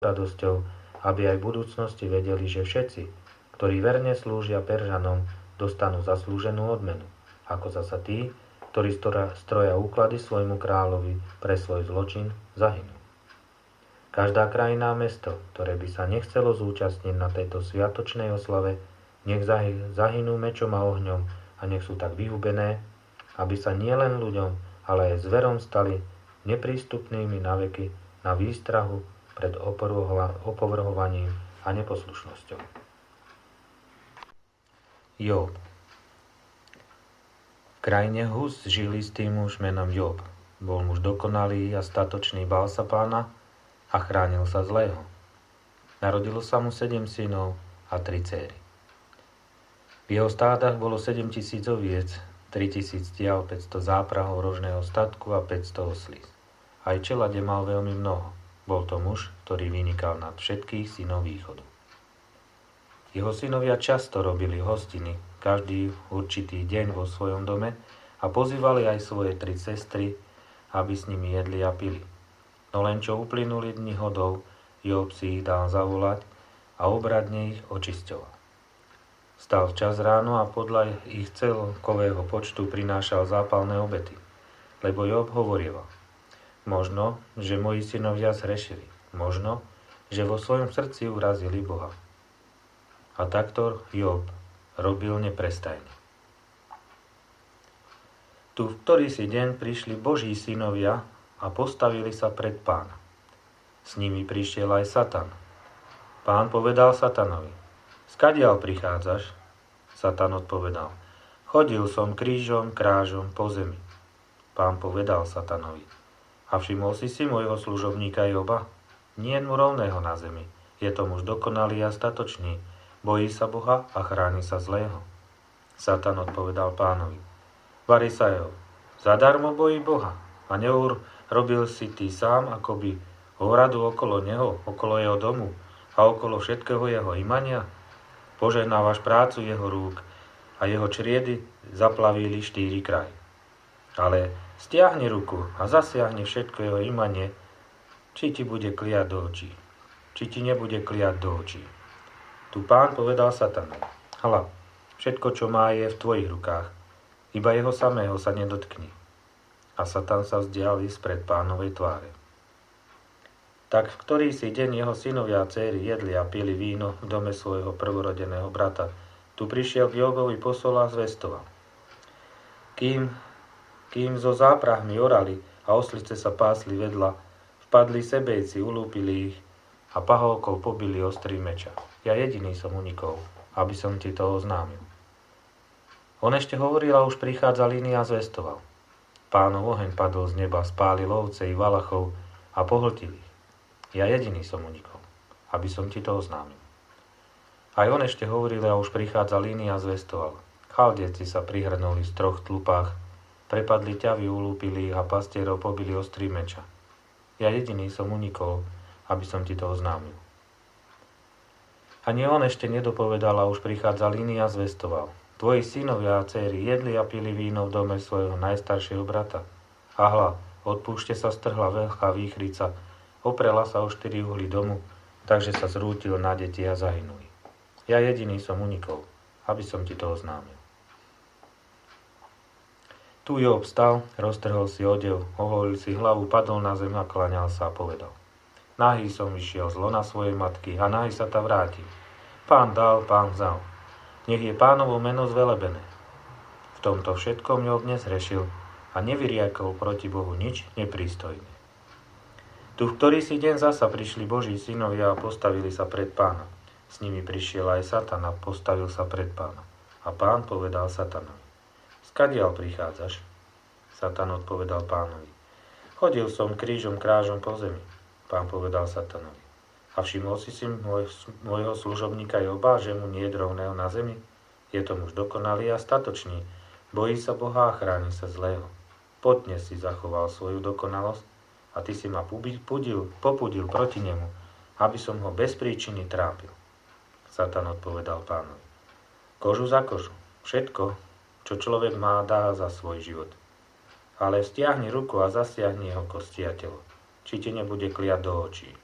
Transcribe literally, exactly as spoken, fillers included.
radosťou, aby aj v budúcnosti vedeli, že všetci, ktorí verne slúžia Peržanom, dostanú zaslúženú odmenu, ako zasa tí, ktorí stroja úklady svojmu kráľovi pre svoj zločin, zahynú. Každá krajina a mesto, ktoré by sa nechcelo zúčastniť na tejto sviatočnej oslave, nech zahynú mečom a ohňom a nech sú tak vyhubené, aby sa nielen ľuďom, ale aj zverom stali neprístupnými na veky na výstrahu pred opovrhovaním a neposlušnosťou. Job. V krajine Hus žil istý muž menom Job. Bol muž dokonalý a statočný, bál sa Pána a chránil sa zlého. Narodilo sa mu sedem synov a tri céry. V jeho stádach bolo sedem tisíc oviec, tri tisíc tiav, päťsto záprahov rožného statku a päťsto oslíc. Aj čelade mal veľmi mnoho. Bol to muž, ktorý vynikal nad všetkých synov východu. Jeho synovia často robili hostiny, každý určitý deň vo svojom dome a pozývali aj svoje tri sestry, aby s nimi jedli a pili. No len čo uplynuli dni hodov, Job si ich dal zavolať a obradne ich očisťoval. Stal včas ráno a podľa ich celkového počtu prinášal zápalné obety, lebo Job hovorieval: možno, že moji synovia zhrešili, možno, že vo svojom srdci urazili Boha. A takto Job robil neprestajne. Tu v ktorý si deň prišli Boží synovia a postavili sa pred Pána. S nimi prišiel aj Satan. Pán povedal Satanovi: skadiaľ prichádzaš? Satan odpovedal: chodil som krížom, krážom po zemi. Pán povedal Satanovi: a všimol si si môjho služobníka Joba? Nie mu rovného na zemi. Je to muž dokonalý a statočný. Bojí sa Boha a chráni sa zlého. Satan odpovedal Pánovi: vari sa Job, zadarmo bojí Boha. A neurobil si ty sám akoby hradu okolo neho, okolo jeho domu a okolo všetkého jeho imania? Požehnávaš prácu jeho rúk a jeho čriedy zaplavili štyri kraje. Ale stiahni ruku a zasiahni všetko jeho imanie, či ti bude kliať do očí, či ti nebude kliať do očí. Tu Pán povedal Satanovi: hľa, všetko, čo má, je v tvojich rukách, iba jeho samého sa nedotkni. A Satan sa vzdialil spred Pánovej tváre. Tak v ktorý si deň jeho synovia a céry jedli a pili víno v dome svojho prvorodeného brata, tu prišiel k Jobovi posol a zvestoval: Kým, kým zo záprahmi orali a oslice sa pásli vedľa, vpadli sebejci, ulúpili ich a pahovkou pobili ostrým meča. Ja jediný som unikol, aby som ti to oznámil. On ešte hovoril a už prichádzal iný a zvestoval: Pánov oheň padol z neba, spálil ovce i valachov a pohltil ich. Ja jediný som unikol, aby som ti to oznámil. Aj on ešte hovoril a už prichádzal iný a zvestoval: Chaldejci sa prihrnuli z troch tlupách, prepadli ťavy, ulúpili ich a pastierov pobili ostrým meča. Ja jediný som unikol, aby som ti to oznámil. Ani on ešte nedopovedal a už prichádzal iný a zvestoval: Tvoji synovia a céry jedli a pili víno v dome svojho najstaršieho brata. A hľa, od púšte sa strhla veľká výchrica, oprela sa o štyri uhly domu, takže sa zrútil na deti a zahynuli. Ja jediný som unikol, aby som ti to oznámil. Tu Job vstal, roztrhol si odev, oholil si hlavu, padol na zem a klaňal sa a povedal: Nahý som vyšiel z lona svojej matky a nahý sa ta vrátim. Pán dal, Pán vzal. Nech je Pánovo meno zvelebené. V tomto všetkom Job nezhrešil a nevyriekol proti Bohu nič neprístojné. Tu v ktorý si deň zasa prišli Boží synovia a postavili sa pred Pána. S nimi prišiel aj Satan a postavil sa pred Pána. A Pán povedal Satanovi: Skadiaľ prichádzaš? Satan odpovedal Pánovi: Chodil som krížom krážom po zemi. Pán povedal Satanovi: A všimol si si môj, môjho služobníka Joba, že mu nie je rovného na zemi? Je to muž dokonalý a statočný, bojí sa Boha a chráni sa zlého. Potne si zachoval svoju dokonalosť a ty si ma pudil, popudil proti nemu, aby som ho bez príčiny trápil. Satan odpovedal Pánovi: Kožu za kožu, všetko, čo človek má, dá za svoj život. Ale stiahni ruku a zasiahni jeho kosti a telo, či ti nebude kliať do očí.